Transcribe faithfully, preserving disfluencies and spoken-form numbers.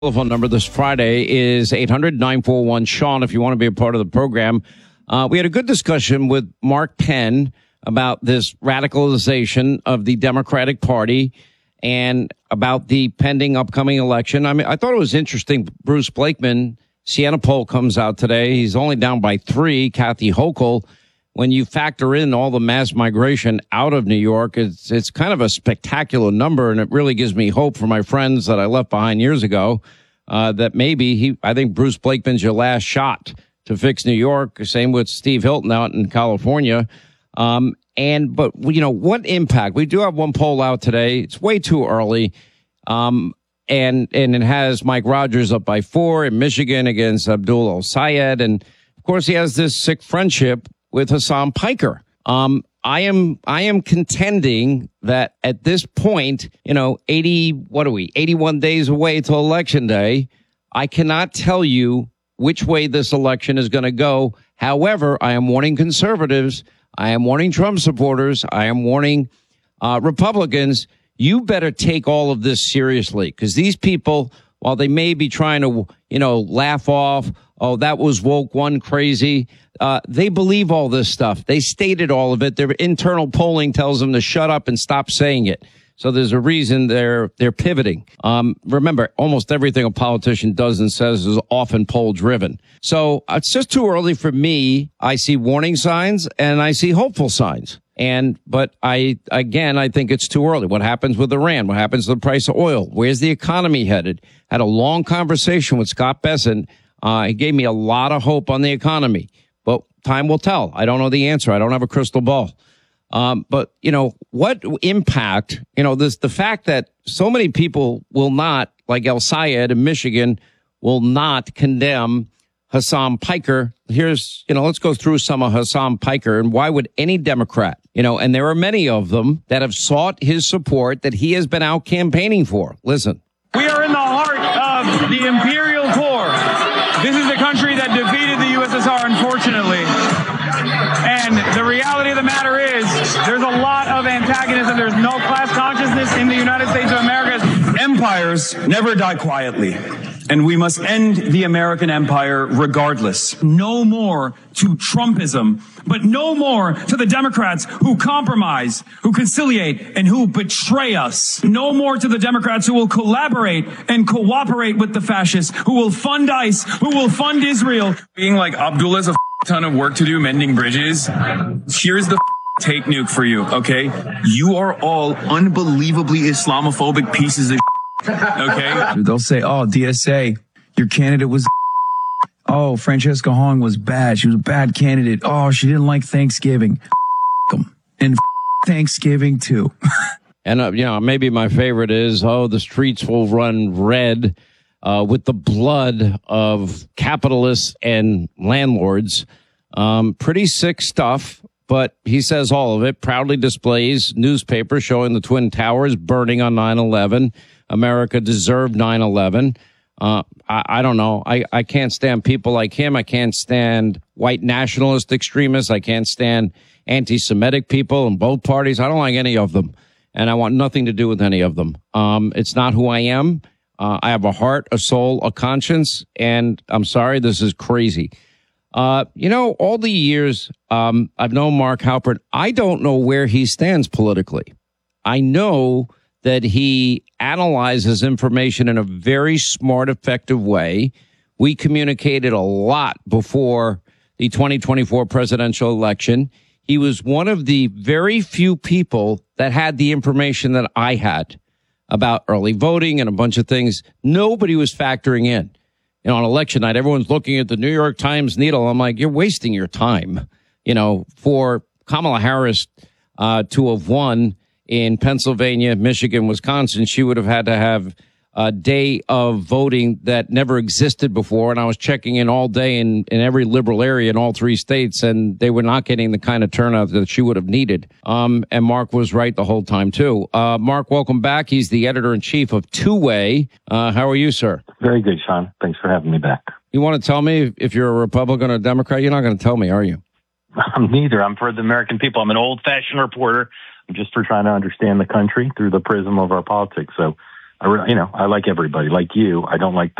Telephone number this Friday is eight hundred, nine four one, Sean if you want to be a part of the program. Uh, we had a good discussion with Mark Penn about this radicalization of the Democratic Party and about the pending upcoming election. I mean, I thought it was interesting. Bruce Blakeman, Siena poll comes out today. He's only down by three. Kathy Hochul. When you factor in all the mass migration out of New York, it's it's kind of a spectacular number, and it really gives me hope for my friends that I left behind years ago, uh, that maybe he, I think Bruce Blakeman's your last shot to fix New York. Same with Steve Hilton out in California. Um, and, but, you know, what impact? We do have one poll out today. It's way too early. Um, and, and it has Mike Rogers up by four in Michigan against Abdul El-Sayed. And of course, he has this sick friendship with Hasan Piker. Um, I am, I am contending that at this point, you know, eighty, what are we, eighty-one days away till election day, I cannot tell you which way this election is going to go. However, I am warning conservatives. I am warning Trump supporters. I am warning, uh, Republicans. You better take all of this seriously, because these people, while they may be trying to, you know, laugh off, oh, that was woke one crazy. Uh, they believe all this stuff. They stated all of it. Their internal polling tells them to shut up and stop saying it. So there's a reason they're, they're pivoting. Um, remember, almost everything a politician does and says is often poll driven. So it's just too early for me. I see warning signs and I see hopeful signs. And, but I, again, I think it's too early. What happens with Iran? What happens to the price of oil? Where's the economy headed? Had a long conversation with Scott Bessent. Uh, he gave me a lot of hope on the economy, but time will tell. I don't know the answer. I don't have a crystal ball. Um, but, you know, what impact, you know, this, the fact that so many people will not, like El-Sayed in Michigan, will not condemn Hasan Piker. Here's, you know, let's go through some of Hasan Piker and why would any Democrat, you know, and there are many of them that have sought his support that he has been out campaigning for. Listen. We are in the heart of the imperial core. This is the country that defeated the U S S R, unfortunately. And the reality of the matter is there's a lot of antagonism. There's no class consciousness in the United States of America. Empires never die quietly, and we must end the American empire regardless. No more to Trumpism, but no more to the Democrats who compromise, who conciliate, and who betray us. No more to the Democrats who will collaborate and cooperate with the fascists, who will fund ICE, who will fund Israel. Being like Abdullah's a ton of work to do mending bridges. Here's the take nuke for you, okay? You are all unbelievably Islamophobic pieces of okay? They'll say, oh, D S A, your candidate was oh, Francesca Hong was bad. She was a bad candidate. Oh, she didn't like Thanksgiving. Them. And Thanksgiving, too. And, uh, you know, maybe my favorite is, oh, the streets will run red uh, with the blood of capitalists and landlords. Um, pretty sick stuff, but he says all of it. Proudly displays newspaper showing the Twin Towers burning on nine eleven. America deserved nine eleven. Uh, I, I don't know. I, I can't stand people like him. I can't stand white nationalist extremists. I can't stand anti-Semitic people in both parties. I don't like any of them. And I want nothing to do with any of them. Um, it's not who I am. Uh, I have a heart, a soul, a conscience. And I'm sorry, this is crazy. Uh, you know, all the years, um, I've known Mark Halpern. I don't know where he stands politically. I know that he analyzes information in a very smart, effective way. We communicated a lot before the twenty twenty-four presidential election. He was one of the very few people that had the information that I had about early voting and a bunch of things. Nobody was factoring in. You know, on election night, everyone's looking at the New York Times needle. I'm like, you're wasting your time. You know, for Kamala Harris uh, to have won in Pennsylvania, Michigan, Wisconsin, she would have had to have a day of voting that never existed before. And I was checking in all day in, in every liberal area in all three states, and they were not getting the kind of turnout that she would have needed. Um, and Mark was right the whole time, too. Uh, Mark, welcome back. He's the editor-in-chief of Two Way. Uh, how are you, sir? Very good, Sean. Thanks for having me back. You want to tell me if you're a Republican or a Democrat? You're not going to tell me, are you? I'm neither. I'm for the American people. I'm an old-fashioned reporter. I'm just for trying to understand the country through the prism of our politics. So I, re- you know, I like everybody. Like you, I don't like